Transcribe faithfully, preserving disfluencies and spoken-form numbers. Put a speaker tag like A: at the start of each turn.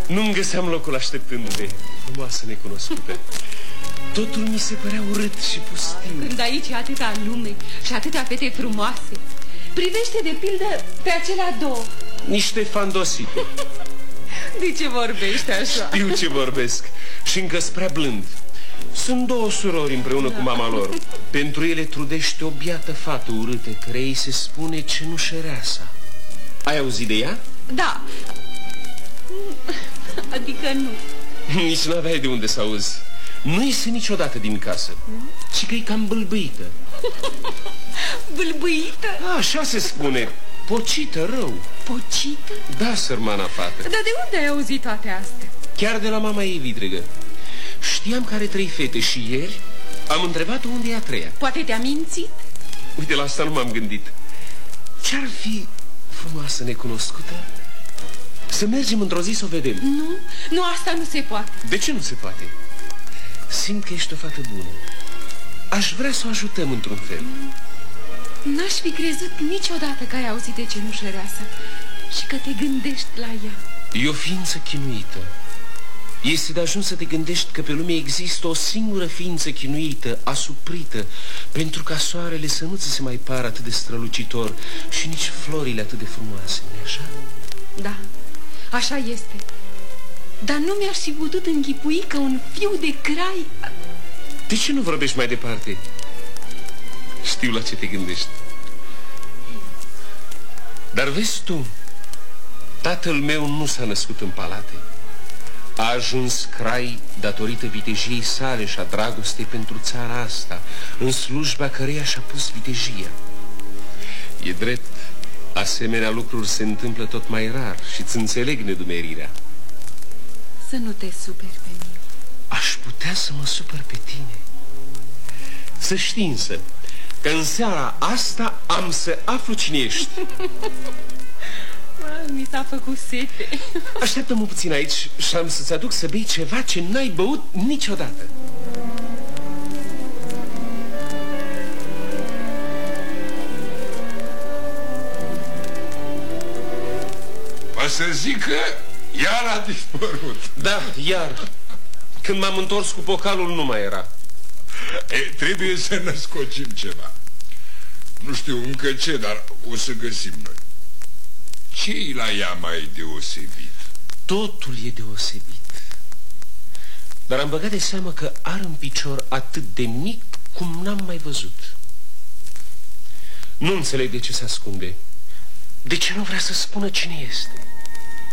A: Nu-mi găseam locul așteptându-te, frumoasă necunoscută. Totul mi se părea urât și pustiu.
B: Când aici e atâta lume și atâtea fete frumoase. Privește de pildă pe acelea două.
A: Niște fandosite.
B: De ce vorbești așa?
A: Știu ce vorbesc și încă prea blând. Sunt două surori împreună da. cu mama lor. Pentru ele trudește o biată fată urâtă, care ei se spune cenușăreasa. Ai auzit de ea?
B: Da. Adică nu.
A: Nici n-aveai de unde să auzi. Nu iese niciodată din casă, mm? ci că e cam bâlbâită.
B: Bâlbâită?
A: A, așa se spune. Pocită rău.
B: Pocită?
A: Da, sărmana fată.
B: Dar de unde ai auzit toate astea?
A: Chiar de la mama ei vitregă. Știam că are trei fete și ieri am întrebat-o unde e a treia.
B: Poate te-a mințit?
A: Uite, la asta nu m-am gândit. Ce-ar fi, frumoasă necunoscută, să mergem într-o zi să o vedem?
B: Nu, nu, asta nu se poate.
A: De ce nu se poate? Simt că ești o fată bună. Aș vrea să o ajutăm într-un fel.
B: N-aș fi crezut niciodată că ai auzit de cenușăreasa și că te gândești la ea.
A: E o ființă chinuită. Este de ajuns să te gândești că pe lume există o singură ființă chinuită, asuprită, pentru ca soarele să nu ți se mai pară atât de strălucitor și nici florile atât de frumoase, nu-i așa?
B: Da, așa este. Dar nu mi-aș fi putut închipui că un fiu de crai...
A: De ce nu vorbești mai departe? Știu la ce te gândești. Dar vezi tu, tatăl meu nu s-a născut în palate. A ajuns crai datorită vitejiei sale și a dragostei pentru țara asta, în slujba căreia și-a pus vitejia. E drept, asemenea lucruri se întâmplă tot mai rar și-ți înțeleg nedumerirea.
B: Să nu te superi pe mine.
A: Aș putea să mă supăr pe tine. Să știi însă că în seara asta am să aflu cine ești.
B: Mi s-a făcut sete.
A: Așteaptă-mă puțin aici și am să-ți aduc să bei ceva ce n-ai băut niciodată.
C: O să zic că iar a dispărut.
A: Da, iar. Când m-am întors cu pocalul nu mai era.
C: E, trebuie să născocim ceva. Nu știu încă ce, dar o să găsim noi. Ce-i la ea mai deosebit?
A: Totul e deosebit. Dar am băgat de seamă că are un picior atât de mic cum n-am mai văzut. Nu înțeleg de ce se ascunde. De ce nu vrea să spună cine este?